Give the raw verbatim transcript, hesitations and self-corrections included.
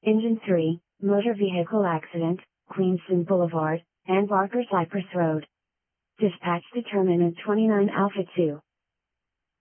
Engine three, motor vehicle accident, Queenston Boulevard, and Barker Cypress Road. Dispatch determinant twenty-nine Alpha two.